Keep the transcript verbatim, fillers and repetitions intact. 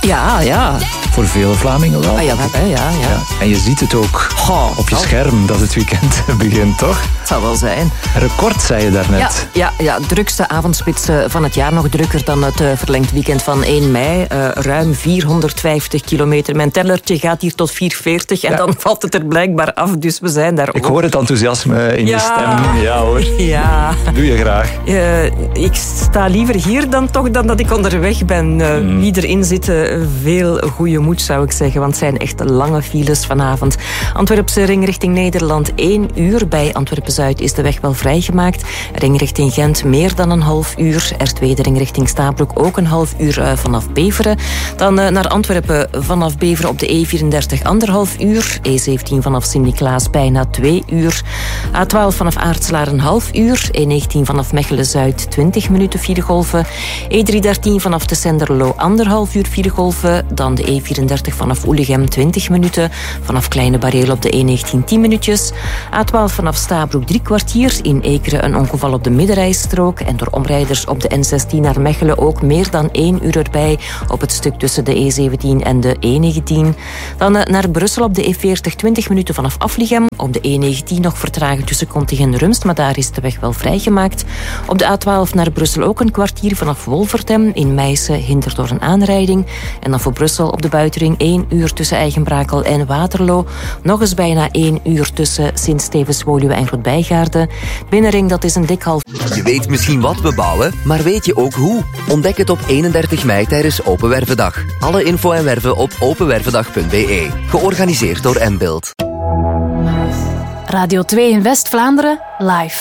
Ja, ja. Voor vele Vlamingen wel. Ah, ja, ja, ja, ja. Ja. En je ziet het ook Goh, op je oh. scherm dat het weekend begint, toch? Het zal wel zijn. Record, zei je daarnet. Ja, ja, ja, drukste avondspits van het jaar. Nog drukker dan het uh, verlengd weekend van één mei. Uh, ruim vierhonderdvijftig kilometer. Mijn tellertje gaat hier tot vierhonderdveertig. En ja. dan valt het er blijkbaar af. Dus we zijn daar ook. Ik hoor het enthousiasme in ja. je stem. Ja hoor. Ja. Doe je graag. Uh, ik sta liever hier dan toch dan dat ik onderweg ben. Uh, mm. Wie erin zit, uh, veel goede moed zou ik zeggen. Want het zijn echt lange files vanavond. Antwerpse ring richting Nederland één uur. Bij Antwerpen-Zuid is de weg wel vrijgemaakt. Ring richting Gent meer dan een half uur. R twee de ring richting Stabroek ook een half uur uh, vanaf Beveren. Dan uh, naar Antwerpen vanaf Beveren op de E vierendertig anderhalf uur. E zeventien vanaf Sint-Niklaas bijna twee uur. A twaalf vanaf Aartselaar een half uur. E negentien vanaf Mechelen-Zuid twintig minuten filegolven. E driehonderddertien vanaf de Senderlo anderhalf uur filegolven. Dan de E vierendertig vanaf Oelegem twintig minuten. Vanaf Kleine Bareel op de E negentien tien minuutjes. A twaalf vanaf Stabroek drie kwartier. In Ekeren een ongeval op de middenrijstrook. En door omrijders op de N zestien naar Mechelen ook meer dan één uur erbij. Op het stuk tussen de E zeventien en de E negentien. Dan uh, naar Brussel op de E veertig twintig minuten vanaf Aflichem. Op de E negentien nog vertragen tussen Kontig en Rumst. Maar daar is de weg wel vrijgemaakt. Op de A twaalf naar Brussel ook een kwartier vanaf Wolvertem. In Meissen hinderd door een aanrijding. En dan voor Brussel op de buitenring één uur tussen Eigenbrakel en Waterloo. Nog eens bijna één uur tussen Sint-Stevens-Woluwe en Grootbijgaarden. Binnenring, dat is een dik half... Je weet misschien wat we bouwen, maar weet je ook hoe? Ontdek het op eenendertig mei tijdens Open Wervendag. Alle info en werven op openwervendag punt b e. Georganiseerd door M-Build. Radio twee in West-Vlaanderen, live.